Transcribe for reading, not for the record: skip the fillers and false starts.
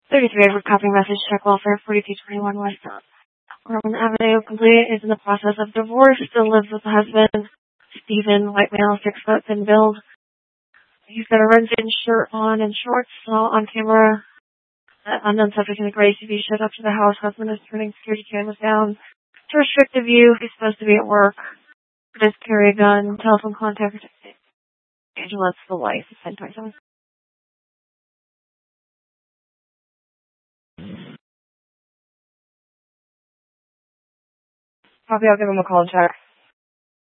33 Edward copy message, check welfare, 4221 West Roman Avenue. Complete is in the process of divorce. Still lives with the husband, Stephen, white male, 6 foot, thin build. He's got a red-thin shirt on and shorts on camera. Unknown subject in the gray SUV showed up to the house. Husband is turning security cameras down to restrict the view. He's supposed to be at work. Does carry a gun. Telephone contact. Angela, it's the wife. 1027. Copy, I'll give him a call and check.